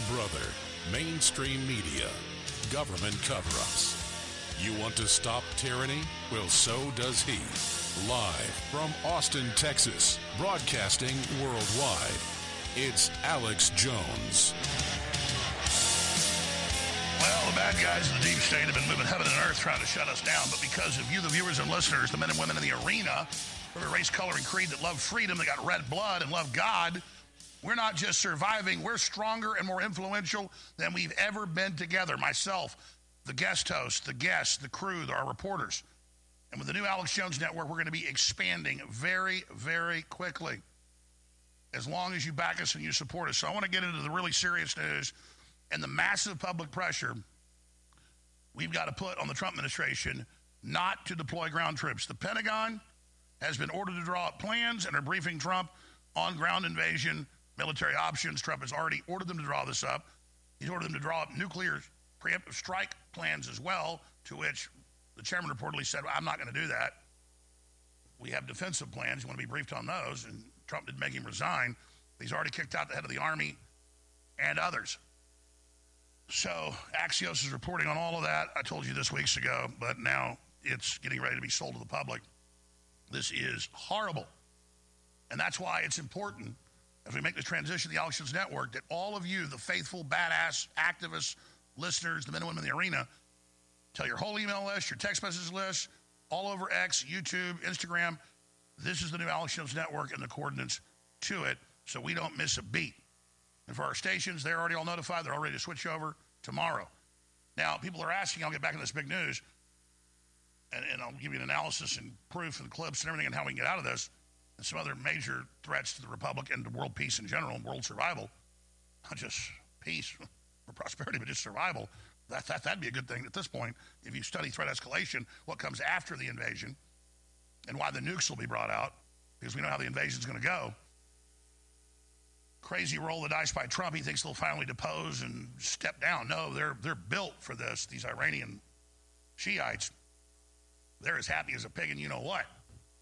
brother, mainstream media, government cover-ups. You want to stop tyranny? Well, so does he. Live from Austin, Texas, broadcasting worldwide, it's Alex Jones. Well, the bad guys in the deep state have been moving heaven and earth trying to shut us down, but because of you, the viewers and listeners, the men and women in the arena, of a race, color, and creed that love freedom, that got red blood and love God, we're not just surviving, we're stronger and more influential than we've ever been together. Myself, the guest host, the guests, the crew, our reporters. And with the new Alex Jones Network, we're going to be expanding very, very quickly, as long as you back us and you support us. So I want to get into the really serious news and the massive public pressure we've got to put on the Trump administration not to deploy ground troops. The Pentagon has been ordered to draw up plans and are briefing Trump on ground invasion military options. Trump has already ordered them to draw this up. He's ordered them to draw up nuclear preemptive strike plans as well, to which the chairman reportedly said, well, I'm not going to do that. We have defensive plans. You want to be briefed on those. And Trump didn't make him resign. He's already kicked out the head of the Army and others. So Axios is reporting on all of that. I told you this weeks ago, but now it's getting ready to be sold to the public. This is horrible. And that's why it's important, as we make this transition to the Alex Jones Network, that all of you, the faithful, badass, activists, listeners, the men and women in the arena, tell your whole email list, your text message list, all over X, YouTube, Instagram. This is the new Alex Jones Network and the coordinates to it, so we don't miss a beat. And for our stations, they're already all notified. They're all ready to switch over tomorrow. Now, people are asking, I'll get back into this big news, and I'll give you an analysis and proof and clips and everything and how we can get out of this, and some other major threats to the Republic and to world peace in general and world survival. Not just peace or prosperity, but just survival. That'd be a good thing at this point. If you study threat escalation, what comes after the invasion, and why the nukes will be brought out, because we know how the invasion's going to go. Crazy roll of the dice by Trump. He thinks they'll finally depose and step down. No, they're built for this. These Iranian Shiites, they're as happy as a pig and you know what.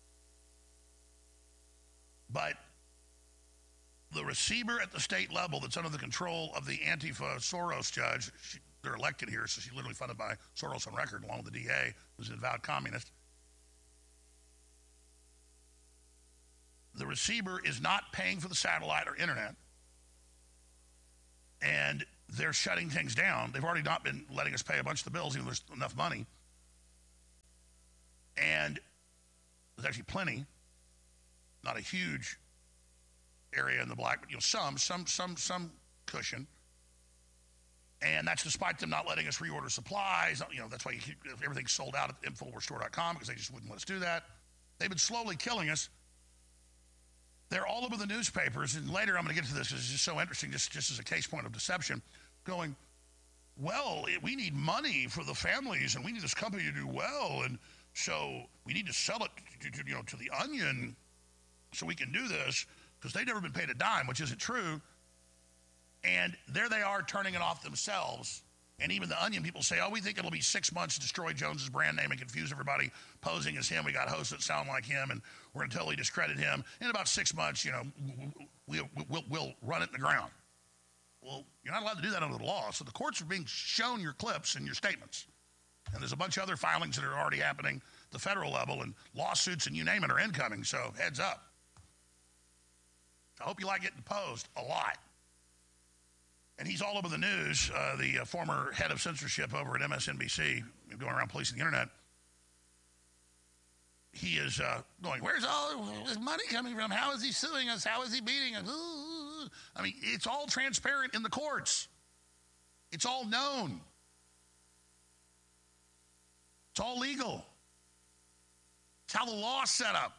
But the receiver at the state level that's under the control of the Antifa Soros judge, they're elected here, so she's literally funded by Soros on record, along with the DA, who's an avowed communist. The receiver is not paying for the satellite or internet, and they're shutting things down. They've already not been letting us pay a bunch of the bills, even though there's enough money. And there's actually plenty, not a huge area in the black, but some cushion. And that's despite them not letting us reorder supplies. That's why everything's sold out at InfoWarsStore.com, because they just wouldn't let us do that. They've been slowly killing us. They're all over the newspapers, and later I'm going to get to this because it's just so interesting, just as a case point of deception, going, well, we need money for the families, and we need this company to do well, and so we need to sell it to the Onion so we can do this, because they've never been paid a dime, which isn't true. And there they are turning it off themselves. And even the Onion people say, oh, we think it'll be 6 months to destroy Jones's brand name and confuse everybody posing as him. We got hosts that sound like him, and we're going to totally discredit him. In about 6 months, we'll run it in the ground. Well, you're not allowed to do that under the law. So the courts are being shown your clips and your statements. And there's a bunch of other filings that are already happening at the federal level, and lawsuits and you name it are incoming. So heads up. I hope you like getting posed a lot. And he's all over the news, the former head of censorship over at MSNBC, going around policing the internet. He is going, where's all this money coming from? How is he suing us? How is he beating us? Ooh. I mean, it's all transparent in the courts. It's all known. It's all legal. It's how the law's set up.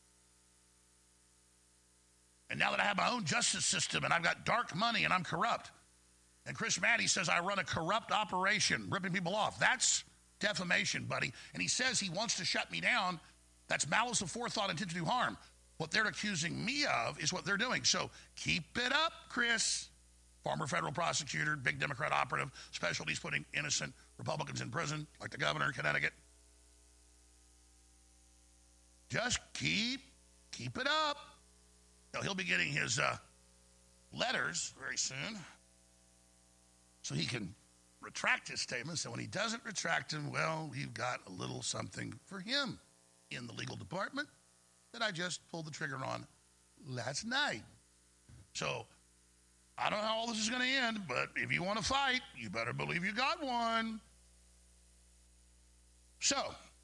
And now that I have my own justice system and I've got dark money and I'm corrupt, and Chris Maddy says I run a corrupt operation, ripping people off. That's defamation, buddy. And he says he wants to shut me down. That's malice of forethought, intent to do harm. What they're accusing me of is what they're doing. So keep it up, Chris. Former federal prosecutor, big Democrat operative, specialties putting innocent Republicans in prison, like the governor in Connecticut. Just keep it up. Now, he'll be getting his letters very soon. so he can retract his statements. And when he doesn't retract them, well, we've got a little something for him in the legal department that I just pulled the trigger on last night. So I don't know how all this is going to end, but if you want to fight, you better believe you got one. So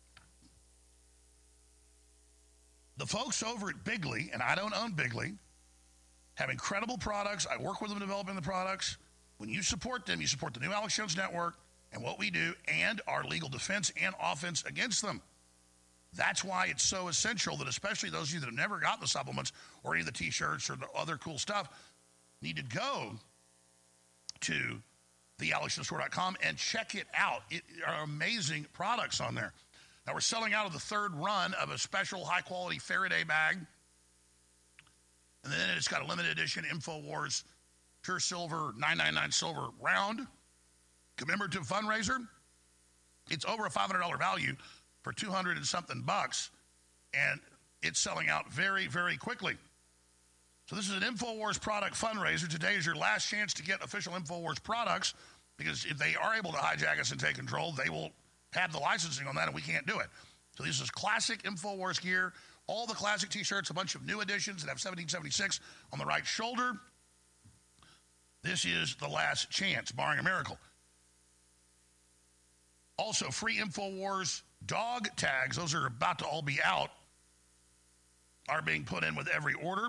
the folks over at Bigley, and I don't own Bigley, have incredible products. I work with them developing the products. When you support them, you support the new Alex Jones Network and what we do and our legal defense and offense against them. That's why it's so essential that especially those of you that have never gotten the supplements or any of the T-shirts or the other cool stuff need to go to thealexjonesstore.com and check it out. It are amazing products on there. Now, we're selling out of the third run of a special high-quality Faraday bag. And then it's got a limited edition InfoWars Pure Silver 999 Silver round commemorative fundraiser. It's over a $500 value for 200 and something bucks, and it's selling out very, very quickly. So this is an InfoWars product fundraiser. Today is your last chance to get official InfoWars products, because if they are able to hijack us and take control, they will have the licensing on that, and we can't do it. So this is classic InfoWars gear, all the classic T-shirts, a bunch of new editions that have 1776 on the right shoulder. This is the last chance, barring a miracle. Also, free InfoWars dog tags, those are about to all be out, are being put in with every order.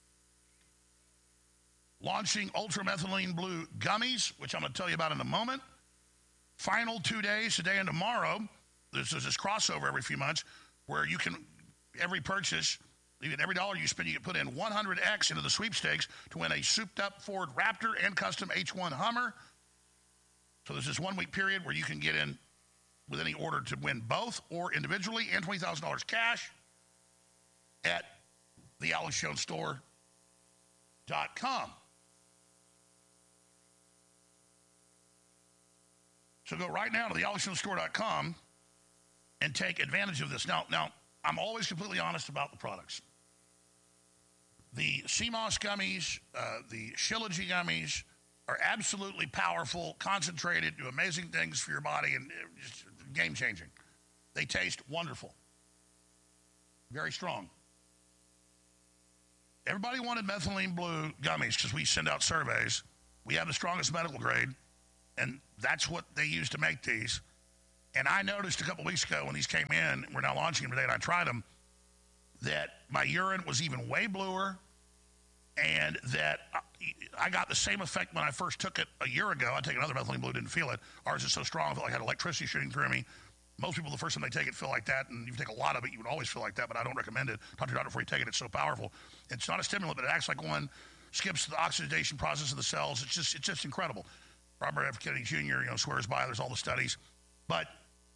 Launching ultramethylene blue gummies, which I'm going to tell you about in a moment. Final 2 days, today and tomorrow. There's this crossover every few months where you can, every purchase, even every dollar you spend, you can put in 100X into the sweepstakes to win a souped-up Ford Raptor and custom H1 Hummer. So there's this 1 week period where you can get in with any order to win both or individually, and $20,000 cash at thealexjonesstore.com. So go right now to thealexjonesstore.com and take advantage of this. Now, I'm always completely honest about the products. The CMOS gummies, the Shilajit gummies are absolutely powerful, concentrated, do amazing things for your body, and just game-changing. They taste wonderful. Very strong. Everybody wanted methylene blue gummies because we send out surveys. We have the strongest medical grade, and that's what they use to make these. And I noticed a couple weeks ago when these came in, we're now launching them today, and I tried them, that my urine was even way bluer, and that I got the same effect when I first took it a year ago. I take another methylene blue, didn't feel it. Ours is so strong, I felt like I had electricity shooting through me. Most people, the first time they take it, feel like that, and if you take a lot of it, you would always feel like that, but I don't recommend it. Talk to your doctor before you take it. It's so powerful. It's not a stimulant, but it acts like one, skips the oxidation process of the cells. It's just incredible. Robert F. Kennedy Jr., swears by it. There's all the studies. But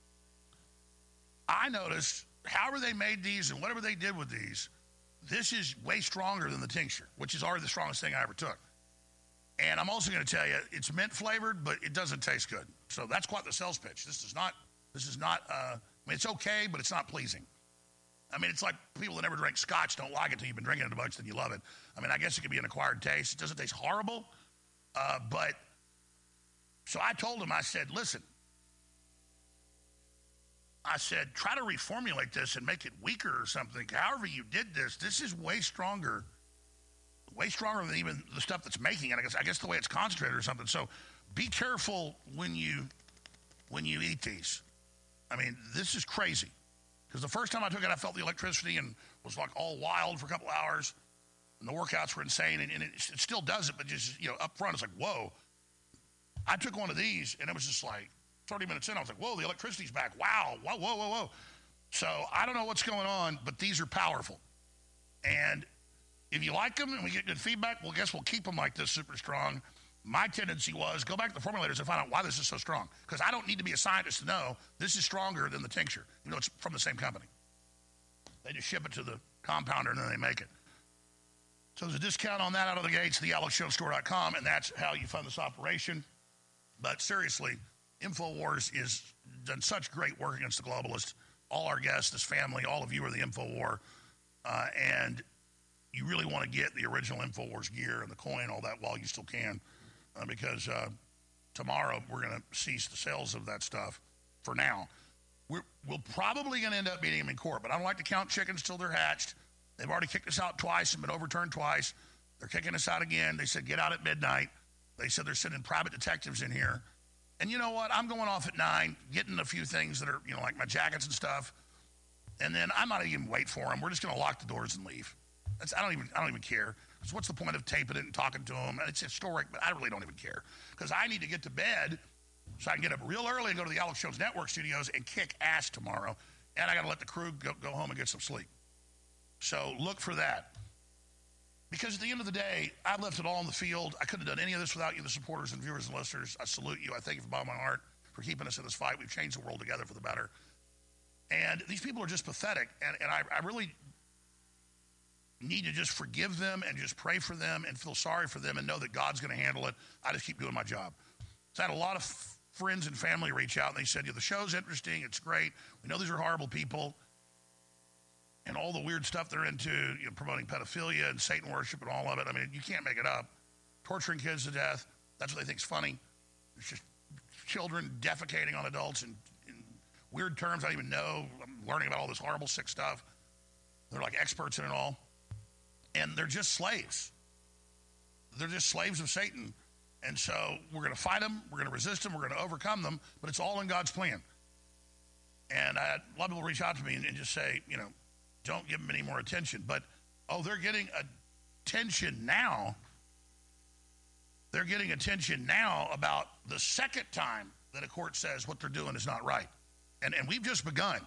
I noticed, however they made these and whatever they did with these, this is way stronger than the tincture, which is already the strongest thing I ever took. And I'm also going to tell you, it's mint flavored, but it doesn't taste good. So that's quite the sales pitch. This is not, I mean, it's okay, but it's not pleasing. I mean, it's like people that never drink scotch don't like it until you've been drinking it a bunch, then you love it. I mean, I guess it could be an acquired taste. It doesn't taste horrible, but so I told him, I said, listen, try to reformulate this and make it weaker or something. However you did this is way stronger than even the stuff that's making it. I guess the way it's concentrated or something. So be careful when you eat these. I mean, this is crazy. Because the first time I took it, I felt the electricity and was like all wild for a couple hours. And the workouts were insane. And it still does it, but just, up front, it's like, whoa. I took one of these, and it was just like 30 minutes in. I was like, whoa, the electricity's back. Wow. Whoa. So I don't know what's going on, but these are powerful. And if you like them and we get good feedback, well, guess we'll keep them like this, super strong. My tendency was go back to the formulators and find out why this is so strong. Because I don't need to be a scientist to know this is stronger than the tincture. It's from the same company. They just ship it to the compounder and then they make it. So there's a discount on that out of the gates, thealexjonesstore.com, and that's how you fund this operation. But seriously, InfoWars has done such great work against the globalists. All our guests, this family, all of you are the InfoWar. And you really want to get the original InfoWars gear and the coin, all that, while you still can. Because tomorrow we're going to cease the sales of that stuff for now. We're probably going to end up beating them in court, but I don't like to count chickens till they're hatched. They've already kicked us out twice and been overturned twice. They're kicking us out again. They said, get out at midnight. They said they're sending private detectives in here. And you know what? I'm going off at 9, getting a few things that are, like my jackets and stuff. And then I'm not even wait for them. We're just going to lock the doors and leave. I don't even care. So what's the point of taping it and talking to them? It's historic, but I really don't even care. Because I need to get to bed so I can get up real early and go to the Alex Jones Network studios and kick ass tomorrow. And I got to let the crew go home and get some sleep. So look for that. Because at the end of the day, I've left it all on the field. I couldn't have done any of this without you, the supporters and viewers and listeners. I salute you. I thank you from the bottom of my heart for keeping us in this fight. We've changed the world together for the better. And these people are just pathetic. And I really need to just forgive them and just pray for them and feel sorry for them and know that God's going to handle it. I just keep doing my job. So I had a lot of friends and family reach out, and they said, the show's interesting. It's great. We know these are horrible people. And all the weird stuff they're into, promoting pedophilia and Satan worship and all of it. I mean, you can't make it up. Torturing kids to death. That's what they think is funny. It's just children defecating on adults in weird terms I don't even know. I'm learning about all this horrible, sick stuff. They're like experts in it all. And they're just slaves. They're just slaves of Satan. And so we're going to fight them. We're going to resist them. We're going to overcome them. But it's all in God's plan. And I had a lot of people reach out to me and just say, don't give them any more attention. But, they're getting attention now. They're getting attention now about the second time that a court says what they're doing is not right. And we've just begun.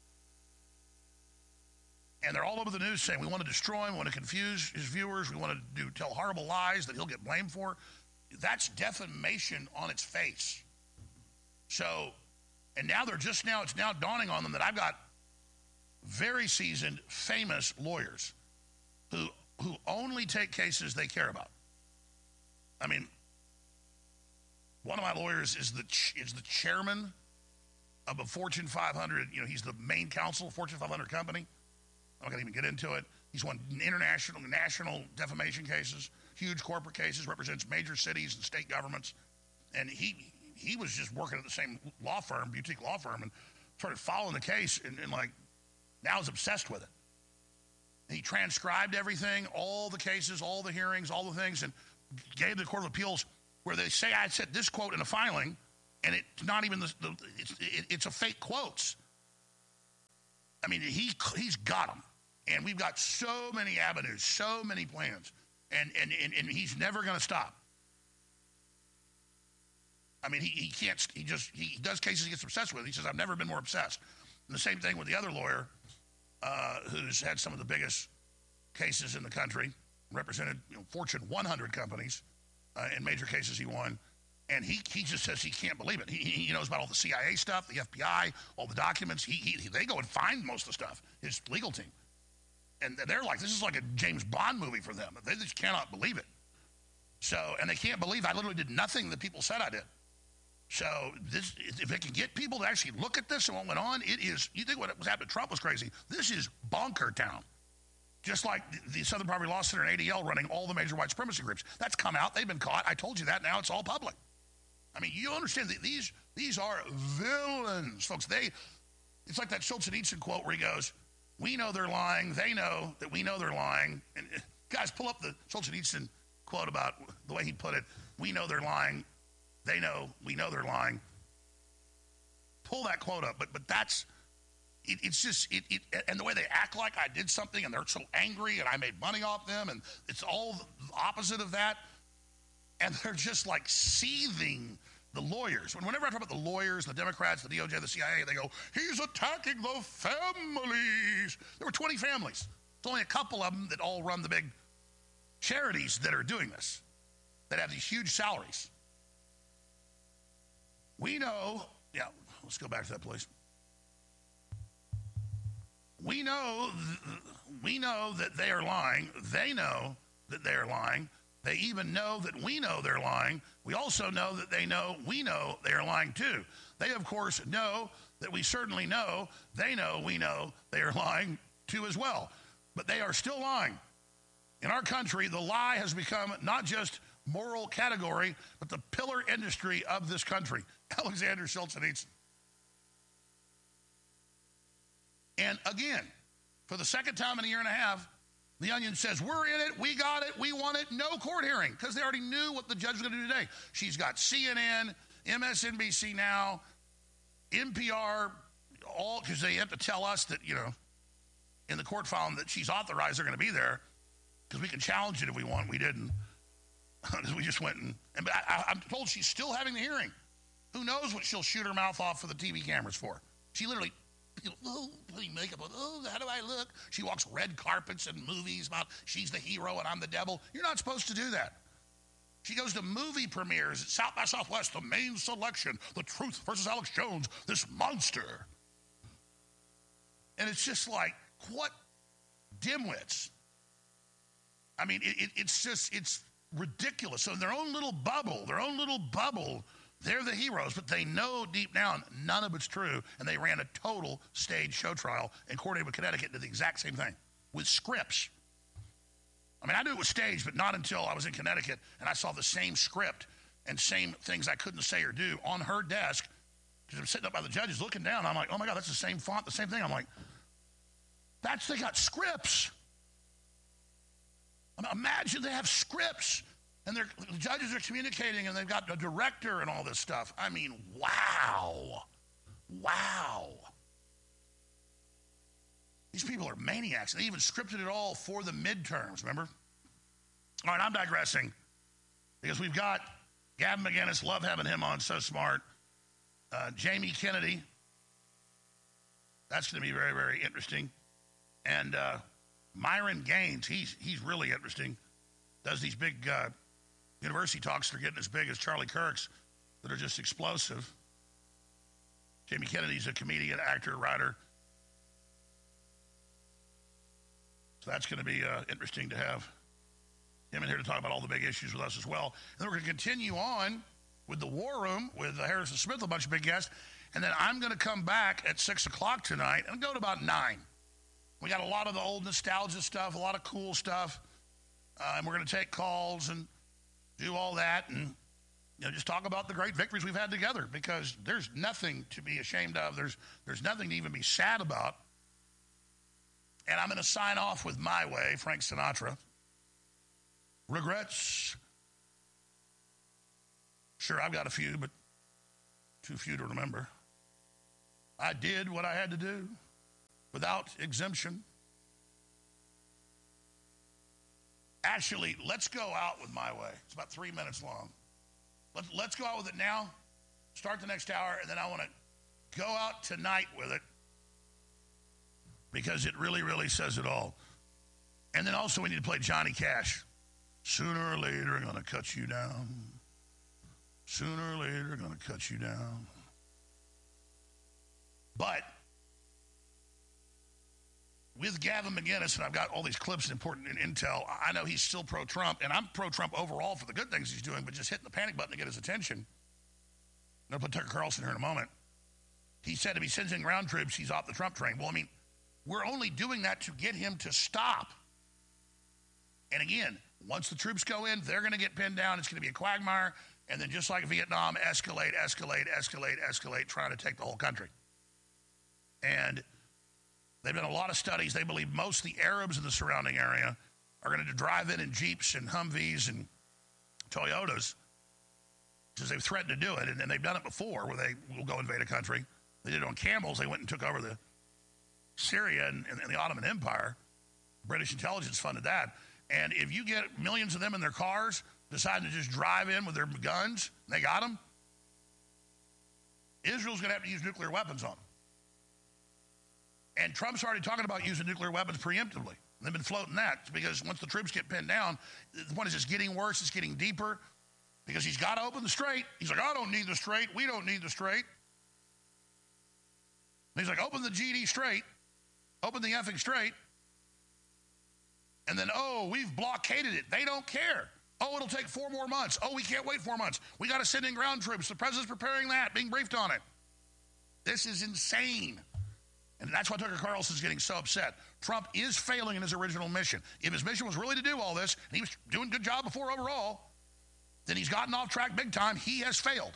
And they're all over the news saying we want to destroy him, we want to confuse his viewers, we want to tell horrible lies that he'll get blamed for. That's defamation on its face. So, and now it's now dawning on them that I've got very seasoned, famous lawyers who only take cases they care about. I mean, one of my lawyers is the chairman of a Fortune 500, he's the main counsel of a Fortune 500 company. I'm not going to even get into it. He's won international, national defamation cases, huge corporate cases, represents major cities and state governments. And he was just working at the same law firm, boutique law firm, and started following the case and now is obsessed with it. And he transcribed everything, all the cases, all the hearings, all the things, and gave the Court of Appeals where they say I said this quote in a filing, and it's not even it's a fake quotes. I mean, he's got them. And we've got so many avenues, so many plans, and he's never going to stop. I mean, he can't. He does cases he gets obsessed with. He says, I've never been more obsessed. And the same thing with the other lawyer who's had some of the biggest cases in the country, represented Fortune 100 companies in major cases he won. And he just says he can't believe it. He knows about all the CIA stuff, the FBI, all the documents. They go and find most of the stuff, his legal team. And they're like, this is like a James Bond movie for them. They just cannot believe it. So, and they can't believe I literally did nothing that people said I did. So if it can get people to actually look at this and what went on, it is, you think what was happening to Trump was crazy. This is bonker town. Just like the Southern Poverty Law Center and ADL running all the major white supremacy groups. That's come out. They've been caught. I told you that. Now it's all public. I mean, you understand that these are villains, folks. It's like that Solzhenitsyn quote where he goes, we know they're lying. They know that we know they're lying. And guys, pull up the Solzhenitsyn quote about the way he put it. We know they're lying. They know, we know they're lying. Pull that quote up. But that's, it's just, and the way they act like I did something and they're so angry and I made money off them and it's all the opposite of that. And they're just like seething, the lawyers. Whenever I talk about the lawyers, the Democrats, the DOJ, the CIA, they go, he's attacking the families. There were 20 families. There's only a couple of them that all run the big charities that are doing this, that have these huge salaries. We know, let's go back to that, please. We know that they are lying. They know that they are lying. They even know that we know they're lying. We also know that they know we know they are lying too. They, of course, know that we certainly know they know we know they are lying too as well. But they are still lying. In our country, the lie has become not just moral category, but the pillar industry of this country, Alexander Solzhenitsyn. And again, for the second time in a year and a half, the Onion says, we're in it, we got it, we want it, no court hearing, because they already knew what the judge was going to do today. She's got CNN, MSNBC now, NPR, all, because they have to tell us that, in the court file that she's authorized, they're going to be there, because we can challenge it if we want. We didn't. Because we just went and I'm told she's still having the hearing. Who knows what she'll shoot her mouth off for the TV cameras for? She literally, putting makeup on, how do I look? She walks red carpets and movies about she's the hero and I'm the devil. You're not supposed to do that. She goes to movie premieres at South by Southwest, the main selection, The Truth versus Alex Jones, this monster. And it's just like, what dimwits. I mean, it's ridiculous. So in their own little bubble, they're the heroes, but they know deep down none of it's true, and they ran a total staged show trial and coordinated with Connecticut did the exact same thing with scripts. I mean, I knew it was staged, but not until I was in Connecticut, and I saw the same script and same things I couldn't say or do on her desk, because I'm sitting up by the judges looking down. I'm like, oh, my God, that's the same font, the same thing. I'm like, they got scripts. I mean, imagine they have scripts, and the judges are communicating, and they've got a director and all this stuff. I mean, wow. These people are maniacs. They even scripted it all for the midterms, remember? All right, I'm digressing, because we've got Gavin McInnes, love having him on, so smart. Jamie Kennedy, that's going to be very, very interesting. And Myron Gaines, he's really interesting. Does these big university talks that are getting as big as Charlie Kirk's that are just explosive. Jamie Kennedy's a comedian, actor, writer. So that's going to be interesting to have him in here to talk about all the big issues with us as well. And then we're going to continue on with the War Room with Harrison Smith, a bunch of big guests. And then I'm going to come back at 6 o'clock tonight and go to about 9. We got a lot of the old nostalgia stuff, a lot of cool stuff. And we're going to take calls and do all that and just talk about the great victories we've had together, because there's nothing to be ashamed of. There's nothing to even be sad about. And I'm going to sign off with My Way, Frank Sinatra. Regrets? Sure, I've got a few, but too few to remember. I did what I had to do without exemption. Actually, let's go out with My Way. It's about 3 minutes long. Let's go out with it now, start the next hour, and then I want to go out tonight with it, because it really, really says it all. And then also we need to play Johnny Cash. Sooner or later, I'm going to cut you down. Sooner or later, I'm going to cut you down. But with Gavin McInnes, and I've got all these clips and important intel, I know he's still pro-Trump, and I'm pro-Trump overall for the good things he's doing, but just hitting the panic button to get his attention. I'm going to put Tucker Carlson here in a moment. He said if he sends in ground troops, he's off the Trump train. Well, I mean, we're only doing that to get him to stop. And again, once the troops go in, they're going to get pinned down. It's going to be a quagmire. And then just like Vietnam, escalate, trying to take the whole country. And they've done a lot of studies. They believe most of the Arabs in the surrounding area are going to drive in Jeeps and Humvees and Toyotas, because they've threatened to do it. And they've done it before, where they will go invade a country. They did it on camels. They went and took over Syria and the Ottoman Empire. British intelligence funded that. And if you get millions of them in their cars deciding to just drive in with their guns, and they got them, Israel's going to have to use nuclear weapons on them. And Trump's already talking about using nuclear weapons preemptively. They've been floating that, because once the troops get pinned down, the point is it's getting worse, it's getting deeper, because he's got to open the strait. He's like, I don't need the strait. We don't need the strait. And he's like, open the GD strait. Open the effing strait. And then, oh, we've blockaded it. They don't care. Oh, it'll take 4 more months. Oh, we can't wait 4 months. We got to send in ground troops. The president's preparing that, being briefed on it. This is insane. And that's why Tucker Carlson's getting so upset. Trump is failing in his original mission. If his mission was really to do all this, and he was doing a good job before overall, then he's gotten off track big time. He has failed.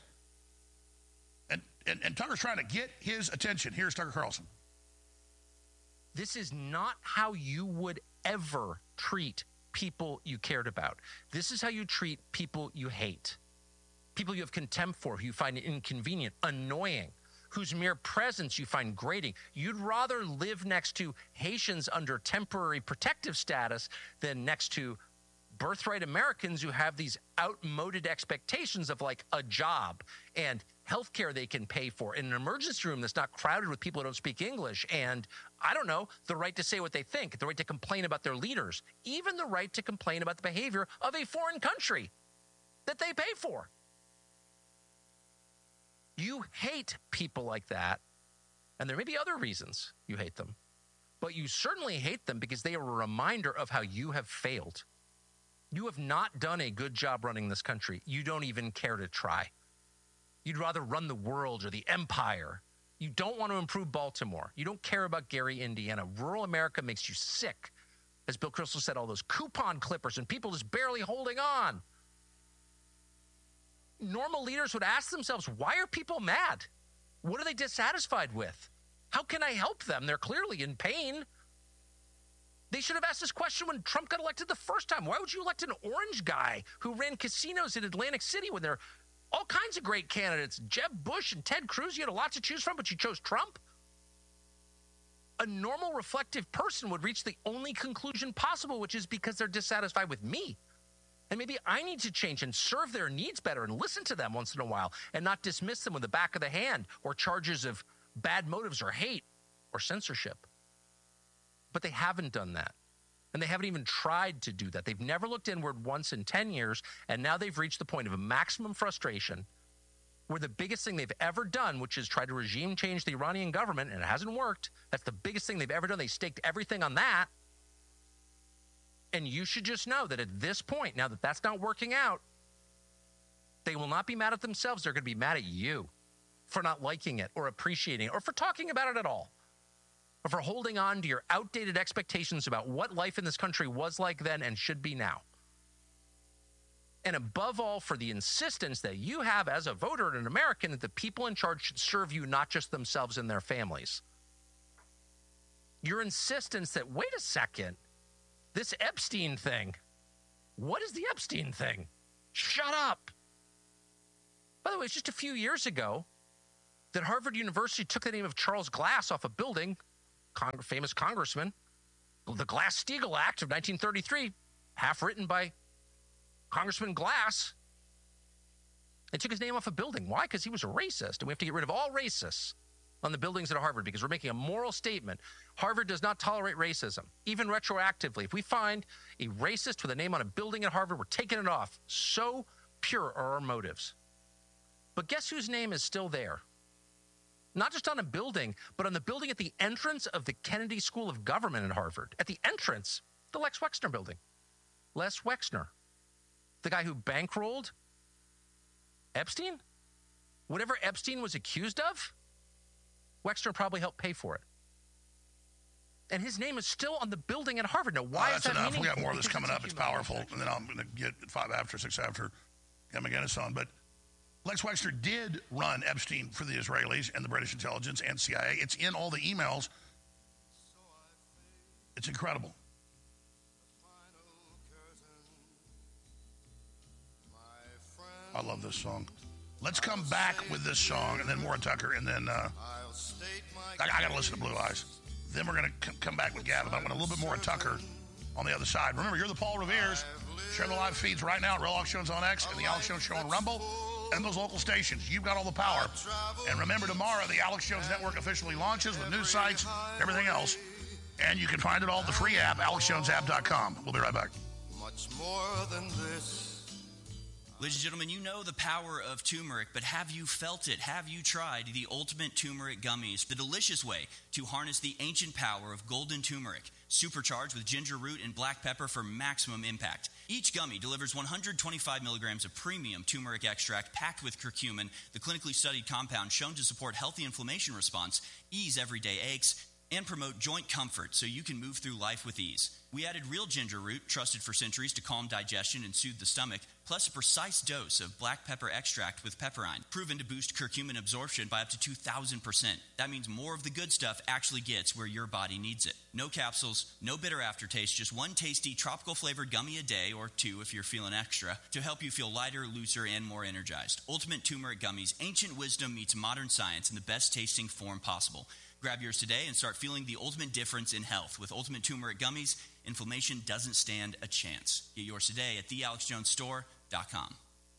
And Tucker's trying to get his attention. Here's Tucker Carlson. This is not how you would ever treat people you cared about. This is how you treat people you hate. People you have contempt for, who you find inconvenient, annoying, whose mere presence you find grating. You'd rather live next to Haitians under temporary protective status than next to birthright Americans who have these outmoded expectations of like a job and health care they can pay for in an emergency room that's not crowded with people who don't speak English. And I don't know, the right to say what they think, the right to complain about their leaders, even the right to complain about the behavior of a foreign country that they pay for. You hate people like that, and there may be other reasons you hate them, but you certainly hate them because they are a reminder of how you have failed. You have not done a good job running this country. You don't even care to try. You'd rather run the world or the empire. You don't want to improve Baltimore. You don't care about Gary, Indiana. Rural America makes you sick. As Bill Kristol said, all those coupon clippers and people just barely holding on. Normal leaders would ask themselves, why are people mad? What are they dissatisfied with? How can I help them? They're clearly in pain. They should have asked this question when Trump got elected the first time. Why would you elect an orange guy who ran casinos in Atlantic City when there are all kinds of great candidates? Jeb Bush and Ted Cruz, you had a lot to choose from, but you chose Trump? A normal, reflective person would reach the only conclusion possible, which is because they're dissatisfied with me. And maybe I need to change and serve their needs better and listen to them once in a while and not dismiss them with the back of the hand or charges of bad motives or hate or censorship. But they haven't done that. And they haven't even tried to do that. They've never looked inward once in 10 years, and now they've reached the point of a maximum frustration where the biggest thing they've ever done, which is try to regime change the Iranian government, and it hasn't worked. That's the biggest thing they've ever done. They staked everything on that. And you should just know that at this point, now that that's not working out, they will not be mad at themselves. They're going to be mad at you for not liking it or appreciating it or for talking about it at all, or for holding on to your outdated expectations about what life in this country was like then and should be now. And above all, for the insistence that you have as a voter and an American that the people in charge should serve you, not just themselves and their families. Your insistence that, wait a second, this Epstein thing, what is the Epstein thing? Shut up. By the way, it's just a few years ago that Harvard University took the name of Charles Glass off a building, famous congressman, the Glass-Steagall Act of 1933, half written by Congressman Glass. They took his name off a building. Why? Because he was a racist, and we have to get rid of all racists on the buildings at Harvard because we're making a moral statement. Harvard does not tolerate racism, even retroactively. If we find a racist with a name on a building at Harvard, we're taking it off. So pure are our motives. But guess whose name is still there? Not just on a building, but on the building at the entrance of the Kennedy School of Government at Harvard. At the entrance, the Lex Wexner building. Les Wexner, the guy who bankrolled Epstein? Whatever Epstein was accused of, Wexner probably helped pay for it. And his name is still on the building at Harvard. Now, why is that enough. meaningful? We got more of this coming up. It's powerful. Thank you. And then I'm going to get at 5 after, 6 after, Ken McGinnis on. But Lex Wexner did run Epstein for the Israelis and the British intelligence and CIA. It's in all the emails. It's incredible. I love this song. Let's come back with this song and then more Tucker, and then I got to listen to Blue Eyes. Then we're going to come back with Gavin. But I want a little bit more of Tucker on the other side. Remember, you're the Paul Revere's. Share the live feeds right now at Real Alex Jones on X and the Alex Jones Show on Rumble and those local stations. You've got all the power. And remember, tomorrow the Alex Jones Network officially launches with news sites, everything else. And you can find it all in the free app, alexjonesapp.com. We'll be right back. Much more than this. Ladies and gentlemen, you know the power of turmeric, but have you felt it? Have you tried the Ultimate Turmeric Gummies, the delicious way to harness the ancient power of golden turmeric, supercharged with ginger root and black pepper for maximum impact? Each gummy delivers 125 milligrams of premium turmeric extract packed with curcumin, the clinically studied compound shown to support healthy inflammation response, ease everyday aches, and promote joint comfort so you can move through life with ease. We added real ginger root, trusted for centuries to calm digestion and soothe the stomach, plus a precise dose of black pepper extract with pepperine, proven to boost curcumin absorption by up to 2,000%. That means more of the good stuff actually gets where your body needs it. No capsules, no bitter aftertaste, just one tasty tropical flavored gummy a day, or two if you're feeling extra, to help you feel lighter, looser, and more energized. Ultimate Turmeric Gummies, ancient wisdom meets modern science in the best tasting form possible. Grab yours today and start feeling the ultimate difference in health. With Ultimate Turmeric Gummies, inflammation doesn't stand a chance. Get yours today at thealexjonesstore.com.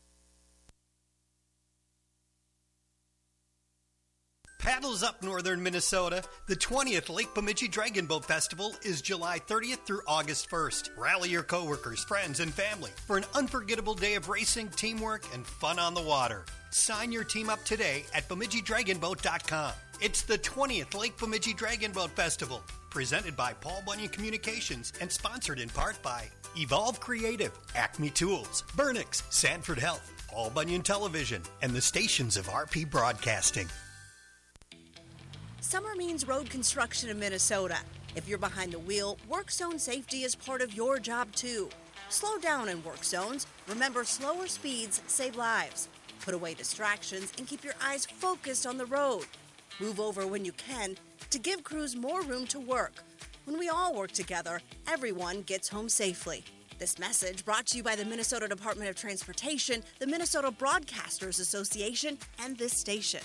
Paddles up northern Minnesota. The 20th Lake Bemidji Dragon Boat Festival is July 30th through August 1st. Rally your coworkers, friends, and family for an unforgettable day of racing, teamwork, and fun on the water. Sign your team up today at BemidjiDragonBoat.com. It's the 20th Lake Bemidji Dragon Boat Festival, presented by Paul Bunyan Communications and sponsored in part by Evolve Creative, Acme Tools, Burnix, Sanford Health, Paul Bunyan Television, and the stations of RP Broadcasting. Summer means road construction in Minnesota. If you're behind the wheel, work zone safety is part of your job too. Slow down in work zones. Remember, slower speeds save lives. Put away distractions and keep your eyes focused on the road. Move over when you can to give crews more room to work. When we all work together, everyone gets home safely. This message brought to you by the Minnesota Department of Transportation, the Minnesota Broadcasters Association, and this station.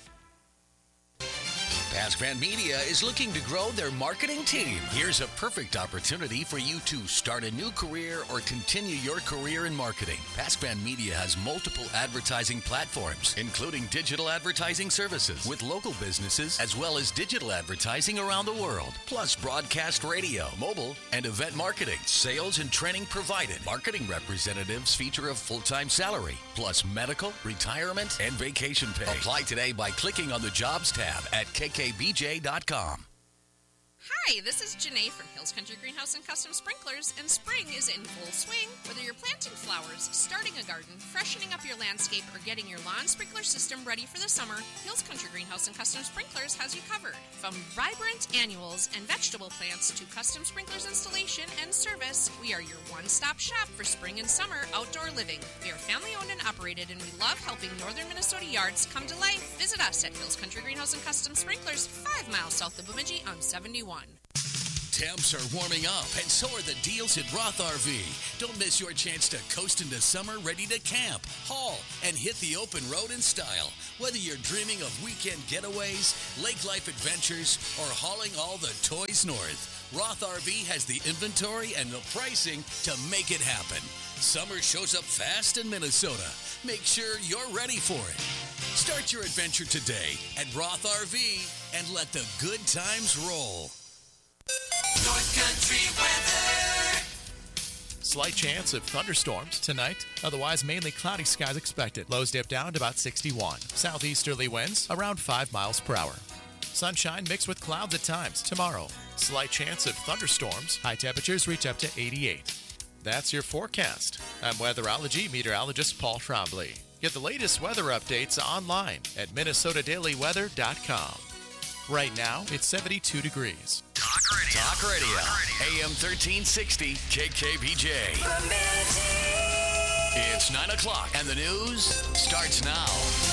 Pascran Media is looking to grow their marketing team. Here's a perfect opportunity for you to start a new career or continue your career in marketing. Pascran Media has multiple advertising platforms, including digital advertising services with local businesses, as well as digital advertising around the world, plus broadcast radio, mobile, and event marketing. Sales and training provided. Marketing representatives feature a full-time salary, plus medical, retirement, and vacation pay. Apply today by clicking on the Jobs tab at KKBJ.com. Hi, this is Janae from Hills Country Greenhouse and Custom Sprinklers, and spring is in full swing. Whether you're planting flowers, starting a garden, freshening up your landscape, or getting your lawn sprinkler system ready for the summer, Hills Country Greenhouse and Custom Sprinklers has you covered. From vibrant annuals and vegetable plants to custom sprinklers installation and service, we are your one-stop shop for spring and summer outdoor living. We are family-owned and operated, and we love helping northern Minnesota yards come to life. Visit us at Hills Country Greenhouse and Custom Sprinklers, 5 miles south of Bemidji on 71. Temps are warming up, and so are the deals at Roth RV. Don't miss your chance to coast into summer ready to camp, haul, and hit the open road in style. Whether you're dreaming of weekend getaways, lake life adventures, or hauling all the toys north, Roth RV has the inventory and the pricing to make it happen. Summer shows up fast in Minnesota. Make sure you're ready for it. Start your adventure today at Roth RV and let the good times roll. North Country weather. Slight chance of thunderstorms tonight. Otherwise, mainly cloudy skies expected. Lows dip down to about 61. Southeasterly winds around 5 miles per hour. Sunshine mixed with clouds at times. Tomorrow, slight chance of thunderstorms. High temperatures reach up to 88. That's your forecast. I'm weatherology meteorologist Paul Trombley. Get the latest weather updates online at MinnesotaDailyWeather.com. Right now, it's 72 degrees. Talk Radio. AM 1360 KKBJ. It's 9 o'clock, and the news starts now.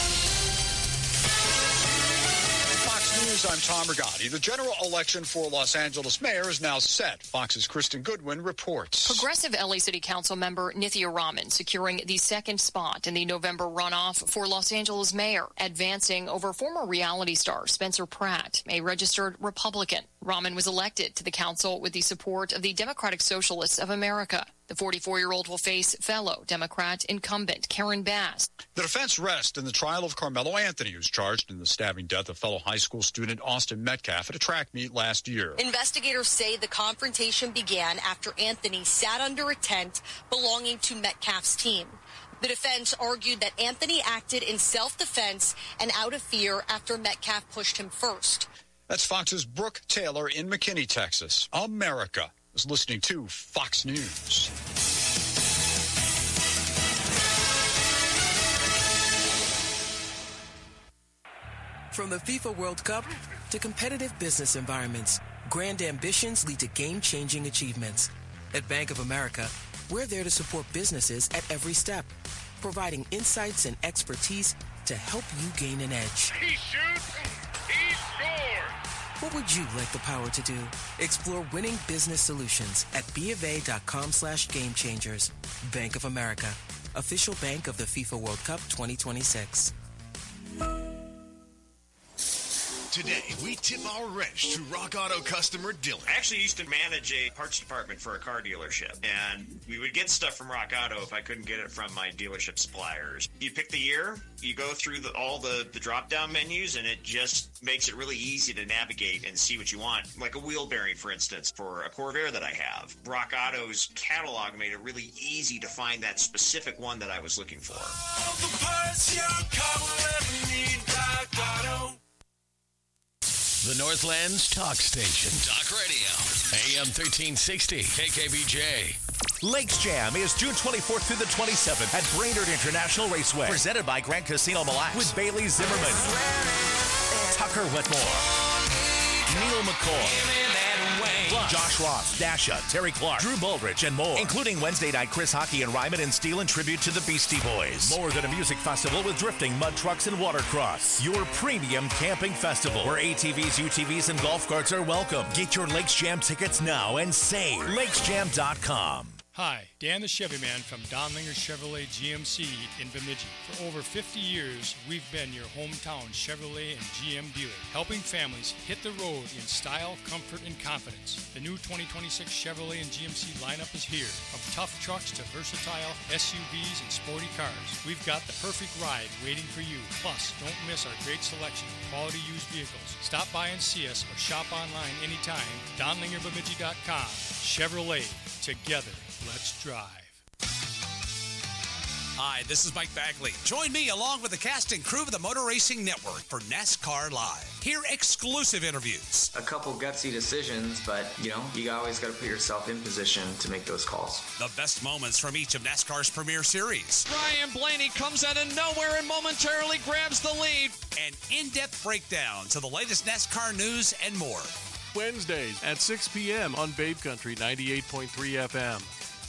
Fox News, I'm Tom Rigotti. The general election for Los Angeles mayor is now set. Fox's Kristen Goodwin reports. Progressive LA City Council member Nithya Raman securing the second spot in the November runoff for Los Angeles mayor, advancing over former reality star Spencer Pratt, a registered Republican. Raman was elected to the council with the support of the Democratic Socialists of America. The 44-year-old will face fellow Democrat incumbent Karen Bass. The defense rests in the trial of Carmelo Anthony, who's charged in the stabbing death of fellow high school student Austin Metcalf at a track meet last year. Investigators say the confrontation began after Anthony sat under a tent belonging to Metcalf's team. The defense argued that Anthony acted in self-defense and out of fear after Metcalf pushed him first. That's Fox's Brooke Taylor in McKinney, Texas. America is listening to Fox News. From the FIFA World Cup to competitive business environments, grand ambitions lead to game-changing achievements. At Bank of America, we're there to support businesses at every step, providing insights and expertise to help you gain an edge. He shoots, he scores! What would you like the power to do? Explore winning business solutions at BofA.com/gamechangers. Bank of America, official bank of the FIFA World Cup 2026. Today, we tip our wrench to Rock Auto customer Dylan. I actually used to manage a parts department for a car dealership, and we would get stuff from Rock Auto if I couldn't get it from my dealership suppliers. You pick the year, you go through all the drop-down menus, and it just makes it really easy to navigate and see what you want. Like a wheel bearing, for instance, for a Corvair that I have. Rock Auto's catalog made it really easy to find that specific one that I was looking for. All the parts your car will ever need, Rock Auto. The Northland's talk station. Talk radio. AM 1360. KKBJ. Lakes Jam is June 24th through the 27th at Brainerd International Raceway. Presented by Grand Casino Mille Lacs. With Bailey Zimmerman, Tucker Whitmore, Neil McCoy, Josh Ross, Dasha, Terry Clark, Drew Bullrich, and more. Including Wednesday night Chris Hockey and Ryman and Steel in tribute to the Beastie Boys. More than a music festival with drifting, mud trucks, and watercross. Your premium camping festival where ATVs, UTVs, and golf carts are welcome. Get your Lakes Jam tickets now and save. LakesJam.com. Hi, Dan the Chevy Man from Donlinger Chevrolet GMC in Bemidji. For over 50 years, we've been your hometown Chevrolet and GM dealer, helping families hit the road in style, comfort, and confidence. The new 2026 Chevrolet and GMC lineup is here. From tough trucks to versatile SUVs and sporty cars, we've got the perfect ride waiting for you. Plus, don't miss our great selection of quality used vehicles. Stop by and see us or shop online anytime. DonlingerBemidji.com. Chevrolet. Together. Let's drive. Hi, this is Mike Bagley. Join me along with the cast and crew of the Motor Racing Network for NASCAR Live. Hear exclusive interviews. A couple gutsy decisions, but, you always got to put yourself in position to make those calls. The best moments from each of NASCAR's premier series. Ryan Blaney comes out of nowhere and momentarily grabs the lead. And in-depth breakdowns of the latest NASCAR news and more. Wednesdays at 6 p.m. on Babe Country 98.3 FM.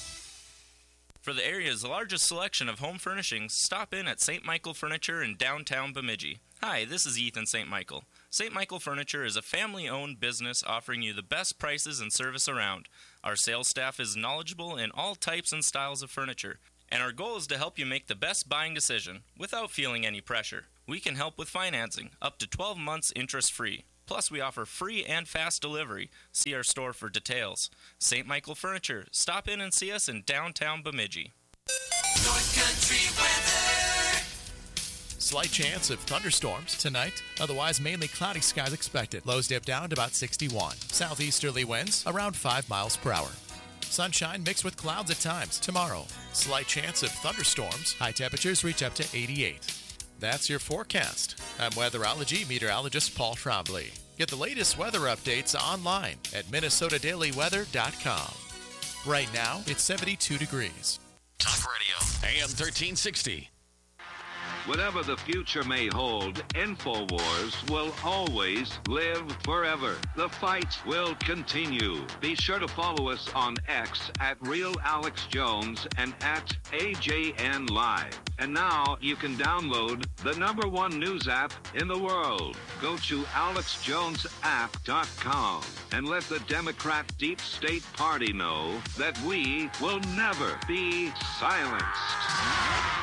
For the area's largest selection of home furnishings, stop in at St. Michael Furniture in downtown Bemidji. Hi, this is Ethan St. Michael. St. Michael Furniture is a family-owned business offering you the best prices and service around. Our sales staff is knowledgeable in all types and styles of furniture, and our goal is to help you make the best buying decision without feeling any pressure. We can help with financing, up to 12 months interest-free. Plus, we offer free and fast delivery. See our store for details. St. Michael Furniture. Stop in and see us in downtown Bemidji. North Country weather. Slight chance of thunderstorms tonight. Otherwise, mainly cloudy skies expected. Lows dip down to about 61. Southeasterly winds around 5 miles per hour. Sunshine mixed with clouds at times tomorrow. Slight chance of thunderstorms. High temperatures reach up to 88. That's your forecast. I'm weatherology meteorologist Paul Trombley. Get the latest weather updates online at MinnesotaDailyWeather.com. Right now, it's 72 degrees. Talk radio. AM 1360. Whatever the future may hold, InfoWars will always live forever. The fight will continue. Be sure to follow us on X at RealAlexJones and at AJN Live. And now you can download the #1 news app in the world. Go to AlexJonesApp.com and let the Democrat Deep State Party know that we will never be silenced.